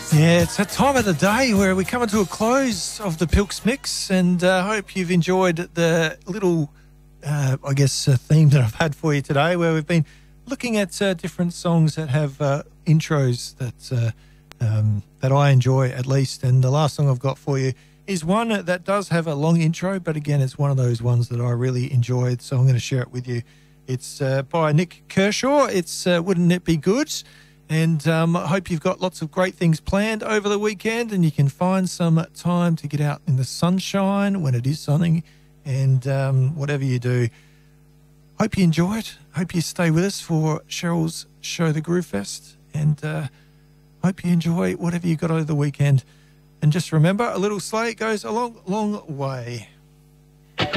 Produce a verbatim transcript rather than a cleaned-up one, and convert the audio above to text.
Yeah, it's that time of the day where we're coming to a close of the Pilks Mix, and I uh, hope you've enjoyed the little, uh, I guess, uh, theme that I've had for you today, where we've been looking at uh, different songs that have uh, intros that uh, um, that I enjoy at least. And the last song I've got for you is one that does have a long intro, but again, it's one of those ones that I really enjoyed, so I'm going to share it with you. It's uh, by Nik Kershaw. It's uh, Wouldn't It Be Good? And um, I hope you've got lots of great things planned over the weekend, and you can find some time to get out in the sunshine when it is sunny, and um, whatever you do. Hope you enjoy it. Hope you stay with us for Cheryl's show, The Groove Fest, and uh, hope you enjoy whatever you got over the weekend. And just remember, a little sleigh goes a long, long way.